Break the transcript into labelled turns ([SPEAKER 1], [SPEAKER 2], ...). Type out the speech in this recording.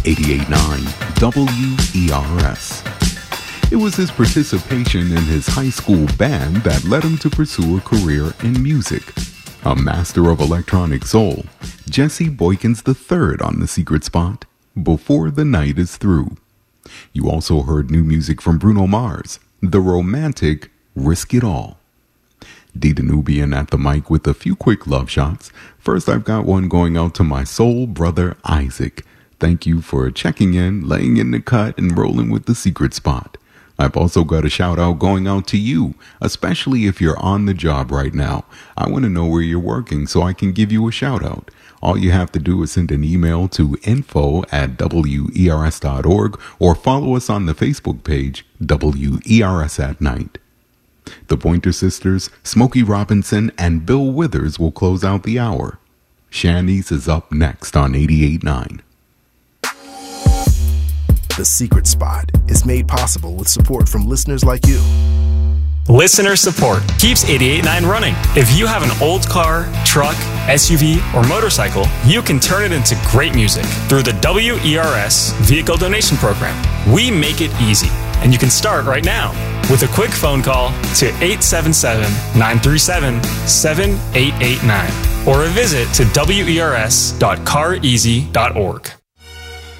[SPEAKER 1] 88.9 WERS. It was his participation in his high school band that led him to pursue a career in music. A master of electronic soul, Jesse Boykins III on The Secret Spot, Before the Night is Through. You also heard new music from Bruno Mars, the romantic Risk It All. D Danubian at the mic with a few quick love shots. First, I've got one going out to my soul brother Isaac. Thank you for checking in, laying in the cut, and rolling with The Secret Spot. I've also got a shout out going out to you, especially if you're on the job right now. I want to know where you're working so I can give you a shout out. All you have to do is send an email to info@wers.org or follow us on the Facebook page, WERS at Night. The Pointer Sisters, Smokey Robinson, and Bill Withers will close out the hour. Shanice is up next on 88.9.
[SPEAKER 2] The Secret Spot is made possible with support from listeners like you.
[SPEAKER 3] Listener support keeps 88.9 running. If you have an old car, truck, SUV, or motorcycle, you can turn it into great music through the WERS Vehicle Donation Program. We make it easy, and you can start right now with a quick phone call to 877-937-7889 or a visit to wers.careasy.org.